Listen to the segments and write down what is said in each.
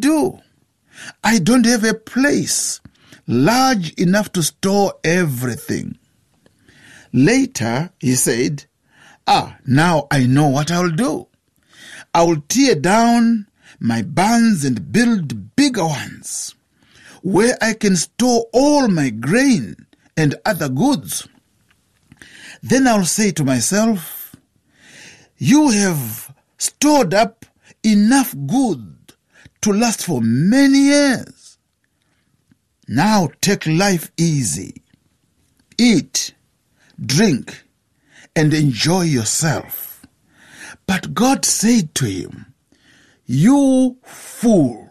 do? I don't have a place large enough to store everything. Later, he said, now I know what I'll do. I will tear down my barns and build bigger ones, where I can store all my grain and other goods. Then I'll say to myself, you have stored up enough good to last for many years. Now take life easy. Eat, drink, and enjoy yourself. But God said to him, you fool,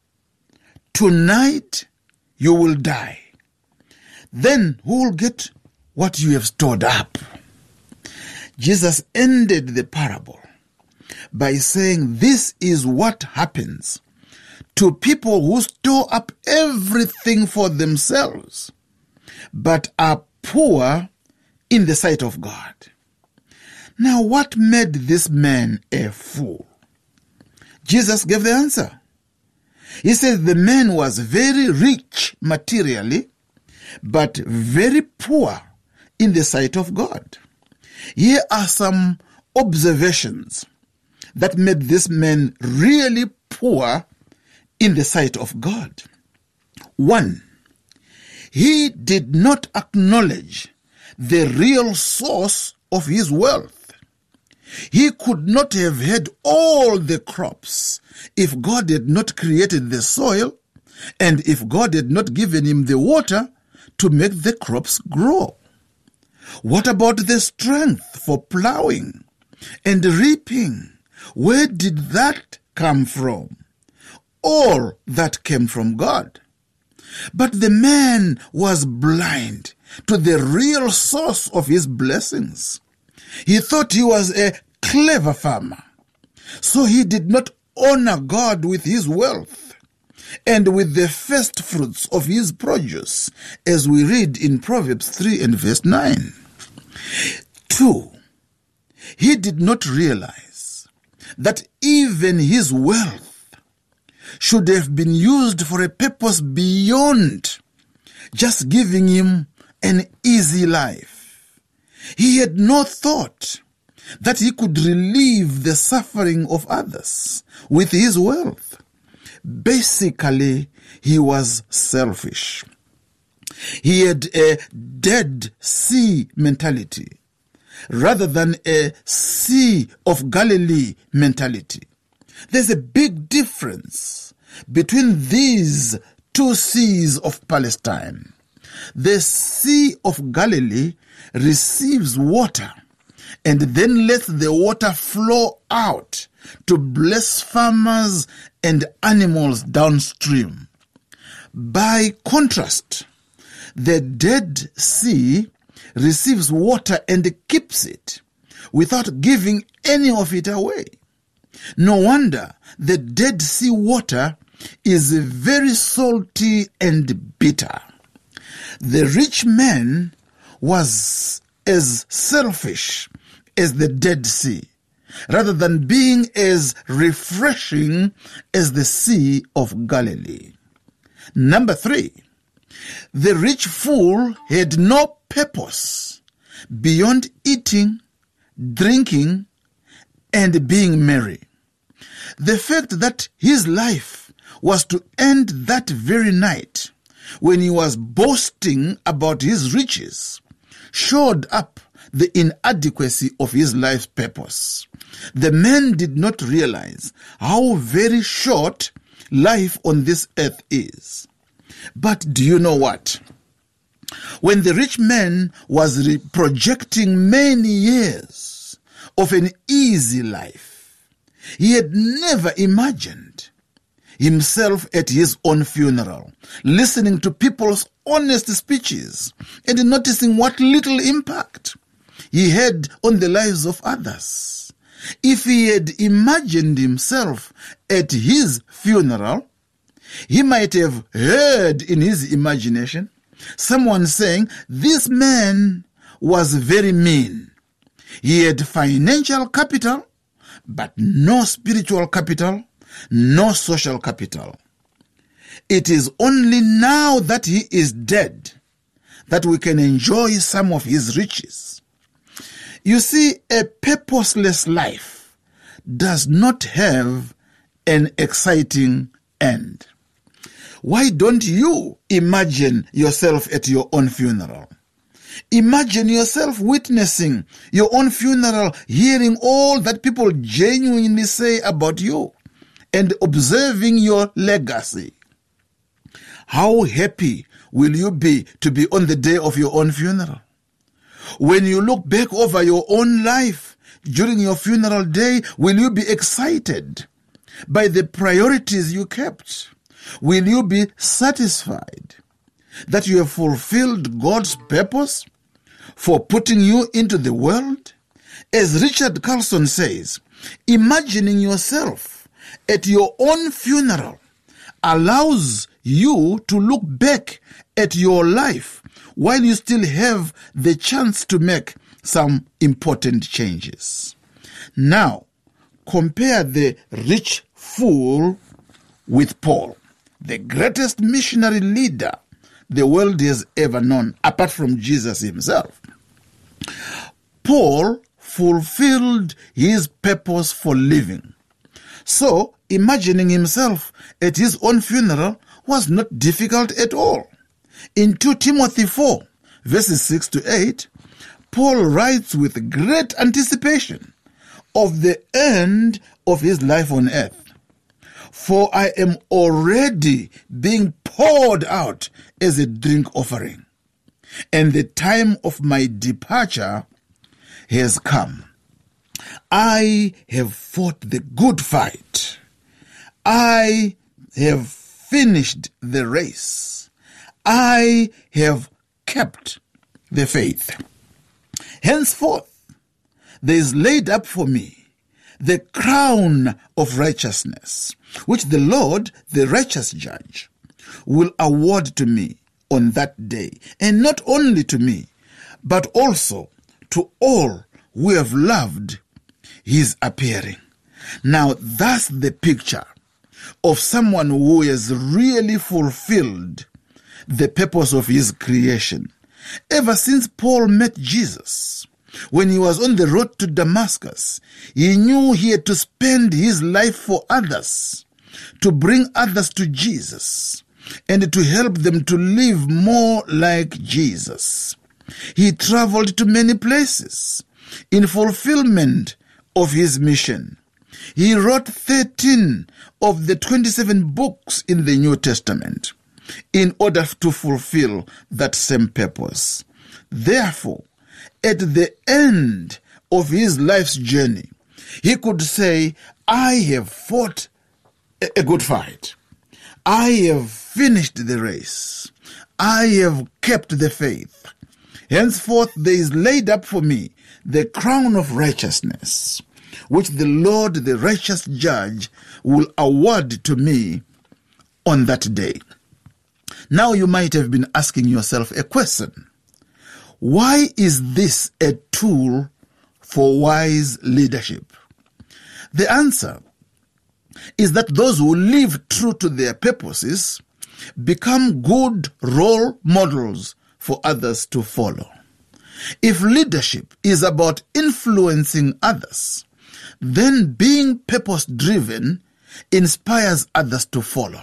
tonight you will die. Then who will get what you have stored up? Jesus ended the parable by saying this is what happens to people who store up everything for themselves, but are poor in the sight of God. Now, what made this man a fool? Jesus gave the answer. He said the man was very rich materially, but very poor in the sight of God. Here are some observations that made this man really poor in the sight of God. 1, he did not acknowledge the real source of his wealth. He could not have had all the crops if God had not created the soil and if God had not given him the water to make the crops grow. What about the strength for plowing and reaping? Where did that come from? All that came from God. But the man was blind to the real source of his blessings. He thought he was a clever farmer, so he did not honor God with his wealth and with the first fruits of his produce, as we read in Proverbs 3 and verse 9. 2, he did not realize that even his wealth should have been used for a purpose beyond just giving him an easy life. He had no thought that he could relieve the suffering of others with his wealth. Basically, he was selfish. He had a Dead Sea mentality rather than a Sea of Galilee mentality. There's a big difference between these two seas of Palestine. The Sea of Galilee receives water and then lets the water flow out to bless farmers and animals downstream. By contrast, the Dead Sea receives water and keeps it without giving any of it away. No wonder the Dead Sea water is very salty and bitter. The rich man was as selfish as the Dead Sea, rather than being as refreshing as the Sea of Galilee. Number 3, the rich fool had no purpose beyond eating, drinking, and being merry. The fact that his life was to end that very night when he was boasting about his riches showed up the inadequacy of his life's purpose. The man did not realize how very short life on this earth is. But do you know what? When the rich man was projecting many years of an easy life, he had never imagined himself at his own funeral, listening to people's honest speeches and noticing what little impact he had on the lives of others. If he had imagined himself at his funeral, he might have heard in his imagination someone saying, "This man was very mean. He had financial capital, but no spiritual capital, no social capital. It is only now that he is dead that we can enjoy some of his riches. You see, a purposeless life does not have an exciting end. Why don't you imagine yourself at your own funeral? Imagine yourself witnessing your own funeral, hearing all that people genuinely say about you, and observing your legacy. How happy will you be to be on the day of your own funeral? When you look back over your own life during your funeral day, will you be excited by the priorities you kept? Will you be satisfied that you have fulfilled God's purpose for putting you into the world? As Richard Carlson says, imagining yourself at your own funeral allows you to look back at your life while you still have the chance to make some important changes. Now, compare the rich fool with Paul, the greatest missionary leader the world has ever known, apart from Jesus himself. Paul fulfilled his purpose for living. So, imagining himself at his own funeral was not difficult at all. In 2 Timothy 4, verses 6 to 8, Paul writes with great anticipation of the end of his life on earth. For I am already being poured out as a drink offering, and the time of my departure has come. I have fought the good fight. I have finished the race. I have kept the faith. Henceforth, there is laid up for me the crown of righteousness, which the Lord, the righteous judge, will award to me on that day, and not only to me, but also to all who have loved his appearing. Now, that's the picture of someone who has really fulfilled the purpose of his creation. Ever since Paul met Jesus, when he was on the road to Damascus, he knew he had to spend his life for others, to bring others to Jesus, and to help them to live more like Jesus. He traveled to many places in fulfillment of his mission. He wrote 13 of the 27 books in the New Testament in order to fulfill that same purpose. Therefore, at the end of his life's journey, he could say, I have fought a good fight. I have finished the race. I have kept the faith. Henceforth there is laid up for me the crown of righteousness, which the Lord, the righteous judge, will award to me on that day. Now you might have been asking yourself a question. Why is this a tool for wise leadership? The answer is that those who live true to their purposes become good role models for others to follow. If leadership is about influencing others, then being purpose-driven inspires others to follow.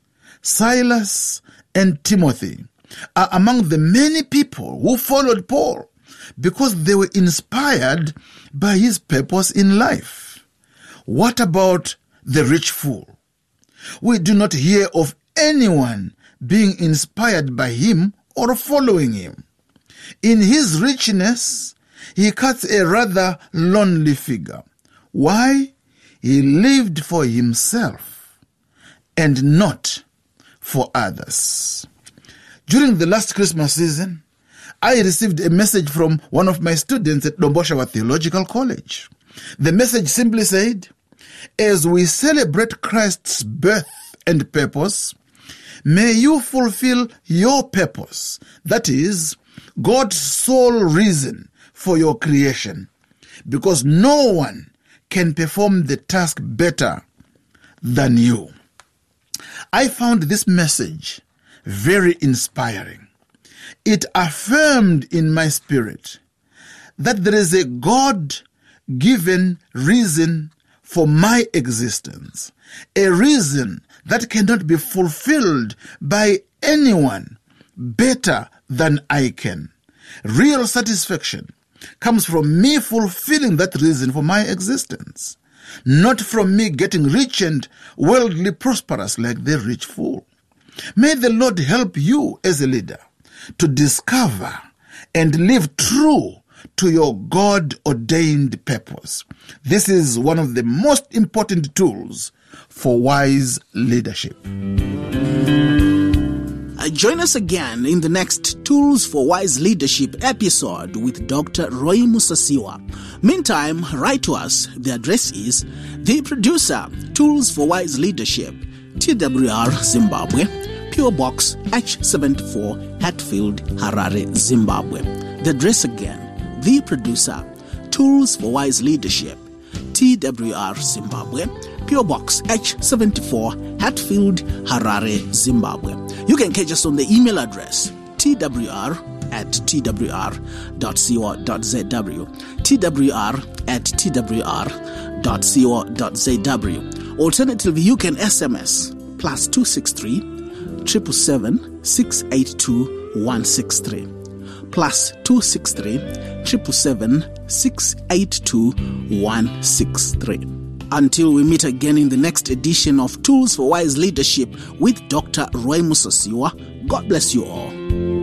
Silas and Timothy are among the many people who followed Paul because they were inspired by his purpose in life. What about the rich fool? We do not hear of anyone being inspired by him or following him. In his richness, he cuts a rather lonely figure. Why? He lived for himself and not for others. During the last Christmas season, I received a message from one of my students at Domboshawa Theological College. The message simply said, as we celebrate Christ's birth and purpose, may you fulfill your purpose, that is, God's sole reason for your creation, because no one can perform the task better than you. I found this message very inspiring. It affirmed in my spirit that there is a God-given reason for my existence, a reason that cannot be fulfilled by anyone better than I can. Real satisfaction comes from me fulfilling that reason for my existence, not from me getting rich and worldly prosperous like the rich fool. May the Lord help you as a leader to discover and live true to your God-ordained purpose. This is one of the most important tools for wise leadership. Join us again in the next Tools for Wise Leadership episode with Dr. Roy Musasiwa. Meantime, write to us. The address is The Producer, Tools for Wise Leadership, TWR, Zimbabwe, P.O. Box H74, Hatfield, Harare, Zimbabwe. The address again, The Producer, Tools for Wise Leadership, TWR, Zimbabwe, P.O. Box H74, Hatfield, Harare, Zimbabwe. You can catch us on the email address twr@twr.co.zw, twr@twr.co.zw. Alternatively, you can SMS +263 777 682 163, +263 777 682 163. Until we meet again in the next edition of Tools for Wise Leadership with Dr. Roy Musasiwa, God bless you all.